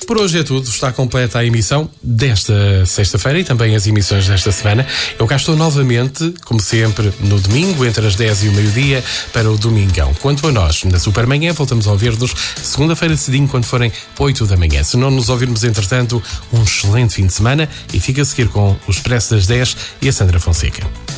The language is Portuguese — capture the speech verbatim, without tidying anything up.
Por hoje é tudo. Está completa a emissão desta sexta-feira e também as emissões desta semana. Eu cá estou novamente, como sempre, no domingo, entre as dez e o meio-dia, para o Domingão. Quanto a nós, na Supermanhã, voltamos a ouvir-nos segunda-feira cedinho, quando forem oito da manhã. Se não nos ouvirmos, entretanto, um excelente fim de semana e fica a seguir com o Expresso das dez e a Sandra Fonseca.